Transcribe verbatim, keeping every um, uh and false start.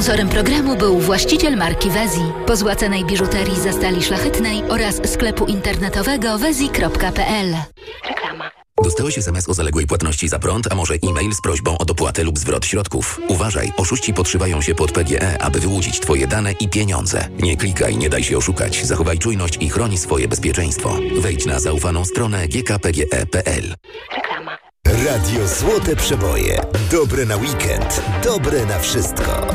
Sponsorem programu był właściciel marki Wezi, pozłacanej biżuterii ze stali szlachetnej oraz sklepu internetowego wezi kropka pe el. Reklama. Dostałeś es em es o zaległej płatności za prąd, a może e-mail z prośbą o dopłatę lub zwrot środków. Uważaj, oszuści podszywają się pod P G E, aby wyłudzić Twoje dane i pieniądze. Nie klikaj, nie daj się oszukać. Zachowaj czujność i chroń swoje bezpieczeństwo. Wejdź na zaufaną stronę g k p g e kropka p l. Reklama. Radio Złote Przeboje. Dobre na weekend, dobre na wszystko.